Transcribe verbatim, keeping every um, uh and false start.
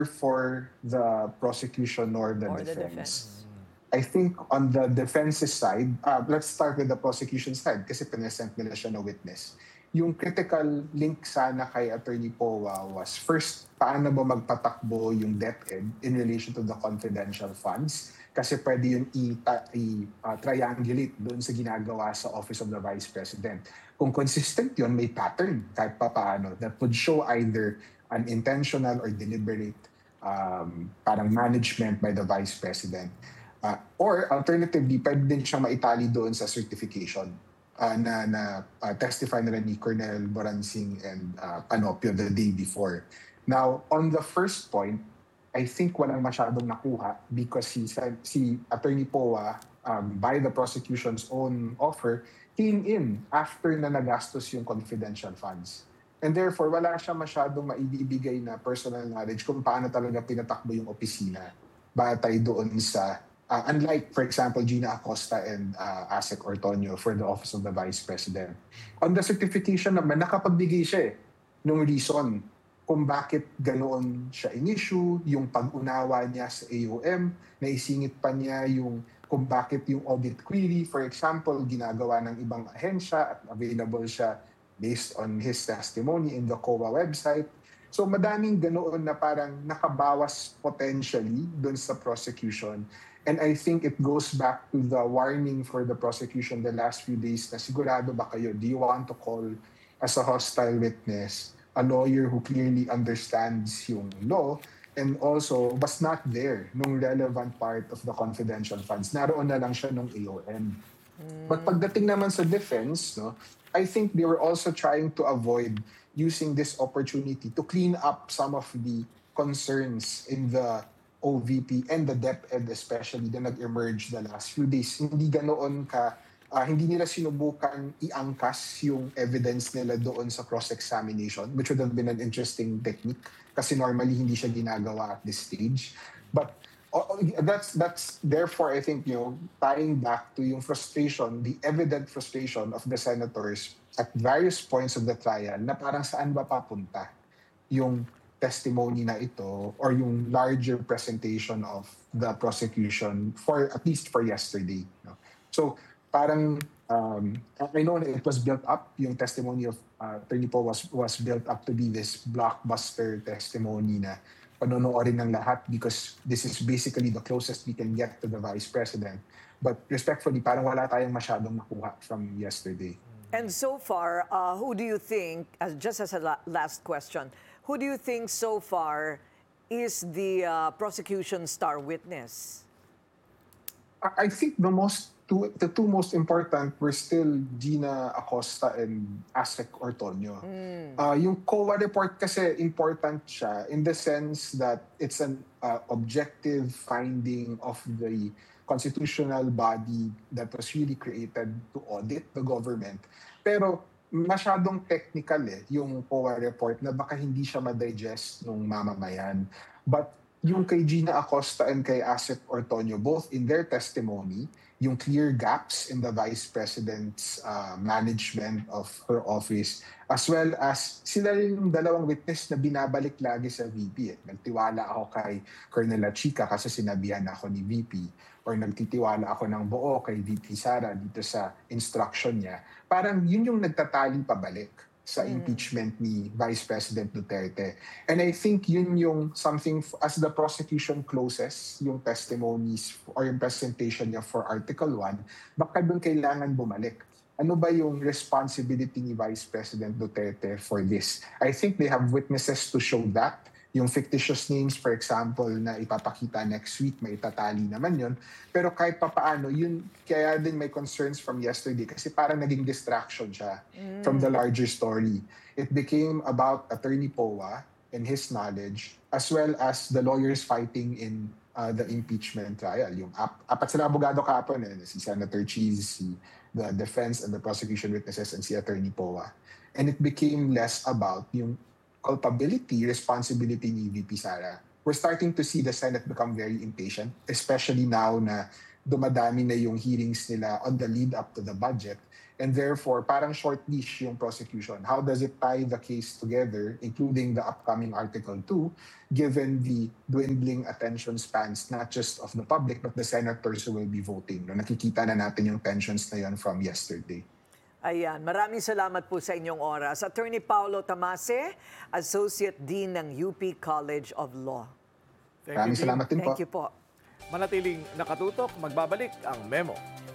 for the prosecution nor the Or the defense. defense. I think on the defense's side, uh, let's start with the prosecution side kasi present nila siya na witness. Yung critical link sana kay Attorney Powa was first, paano ba magpatakbo yung DepEd in relation to the confidential funds? Kasi pwede yung i-triangulate doon sa ginagawa sa Office of the Vice President. Kung consistent yun, may pattern kahit pa paano that would show either an intentional or deliberate um, parang management by the Vice President. Uh, or alternatively, pwede din siyang maitali doon sa certification uh, na, na uh, testify nila ni Colonel Boransing and uh, Panopio the day before. Now, on the first point, I think walang masyadong nakuha because si, si Attorney Powa, um, by the prosecution's own offer, came in after na nagastos yung confidential funds. And therefore, wala siya masyadong maibibigay na personal knowledge kung paano talaga pinatakbo yung opisina batay doon sa Uh, unlike, for example, Gina Acosta and uh, Asek Ortonio for the Office of the Vice President. On the certification naman, nakapagbigay siya eh, nung reason kung bakit ganoon siya in-issue, yung pag-unawa niya sa A O M, naisingit pa niya yung kung bakit yung audit query, for example, ginagawa ng ibang ahensya at available siya based on his testimony in the C O A website. So madaming ganoon na parang nakabawas potentially dun sa prosecution. And I think it goes back to the warning for the prosecution the last few days na sigurado ba kayo, do you want to call as a hostile witness a lawyer who clearly understands yung law and also was not there nung relevant part of the confidential funds. Naroon na lang siya nung A O M. Mm. But pagdating naman sa defense, no, I think they were also trying to avoid using this opportunity to clean up some of the concerns in the O V P and the DepEd especially na nag-emerge the last few days. Hindi ganoon ka, uh, hindi nila sinubukan iangkas yung evidence nila doon sa cross-examination, which would have been an interesting technique kasi normally hindi siya ginagawa at this stage. But uh, that's that's therefore I think, you know, tying back to yung frustration, the evident frustration of the senators at various points of the trial na parang saan ba papunta yung testimony na ito or yung larger presentation of the prosecution for at least for yesterday. No? So parang um, I know it was built up, yung testimony of uh, Attorney Poe was, was built up to be this blockbuster testimony na panonoorin ng lahat because this is basically the closest we can get to the Vice President. But respectfully, parang wala tayong masyadong makuha from yesterday. And so far, uh, who do you think, as just as a la- last question, who do you think so far is the uh, prosecution star witness? I think the most two, the two most important were still Gina Acosta and Asek Ortonio. Mm. Uh, yung C O A report kasi important siya in the sense that it's an uh, objective finding of the constitutional body that was really created to audit the government. Pero masyadong technical eh, yung C O A report na baka hindi siya ma-digest ng mamamayan. But yung kay Gina Acosta and kay Asek Ortonio, both in their testimony, yung clear gaps in the Vice President's uh, management of her office, as well as sila yung dalawang witness na binabalik lagi sa V P. Eh. Nagtiwala ako kay Colonel Chica kasi sinabihan ako ni V P or nagtitiwala ako ng buo kay V P Sara dito sa instruction niya. Parang yun yung nagtataling pabalik sa impeachment ni Vice President Duterte. And I think yun yung something, as the prosecution closes yung testimonies or yung presentation niya for Article one, baka doon kailangan bumalik. Ano ba yung responsibility ni Vice President Duterte for this? I think they have witnesses to show that. Yung fictitious names, for example, na ipapakita next week, may itatali naman yun. Pero kahit papaano, yun, kaya din may concerns from yesterday kasi parang naging distraction siya mm. from the larger story. It became about Attorney Powa and his knowledge, as well as the lawyers fighting in uh, the impeachment trial. Yung ap- apat sila abogado kahapon, eh, si Senator Cheese, si the defense and the prosecution witnesses, and si Attorney Powa. And it became less about yung culpability, responsibility ni V P Sara. We're starting to see the Senate become very impatient, especially now na dumadami na yung hearings nila on the lead up to the budget. And therefore, parang short leash yung prosecution. How does it tie the case together, including the upcoming Article two, given the dwindling attention spans, not just of the public, but the senators who will be voting? No, nakikita na natin yung tensions na yun from yesterday. Ayan, maraming salamat po sa inyong oras. Attorney Paulo Tamase, Associate Dean ng U P College of Law. Thank Maraming you, Dean. salamat din po. Thank you po. Manatiling nakatutok, magbabalik ang Memo.